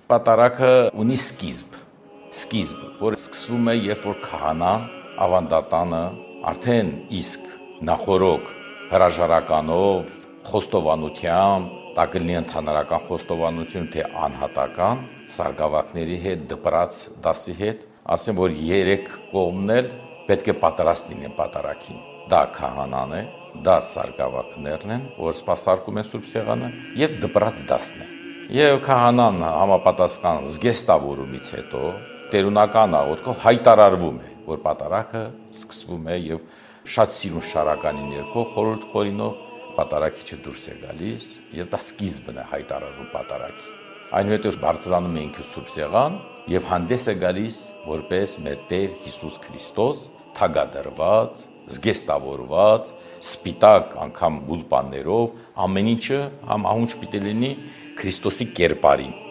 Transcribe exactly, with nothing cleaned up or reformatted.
Պատարագը ունի սկիզբ, սկիզբ, որ սկսվում է, երբ որ քահանան, ավանդատանը արդեն իսկ նախորոք հրաժարականով, խոստովանությամբ, դա կլինի ընդհանրական խոստովանություն, թե անհատական սարգսակների հետ դպրած դասի հետ, ասեմ, որ երեք կողմն էլ պետք է պատրաստ լինեն պատարագին։ Դա քահանան է, դա սարգսակներն են, որ սպասարկում են Սուրբ Սեղանը, եւ դպրած դասն է։ Եվ քահանան համապատասխան զգեստավորումից հետո տերունական աղոթքով հայտարարվում է, որ պատարագը սկսվում է եւ շատ սիրուն շարականի ներքո խորհուրդ խորինով պատարագիչը դուրս է գալիս եւ դա սկիզբն է հայտարարում պատարագի։ Այնուհետև բարձրանում է ինքը Սուրբ Սեղան եւ հանդես է գալիս որպես մեր Տեր Հիսուս Քրիստոս, թագադրված, զգեստավորված, սպիտակ անգամ գուլպաններով, ամեն ինչը համահունչ պիտի լինի Քրիստոսի կերպարին։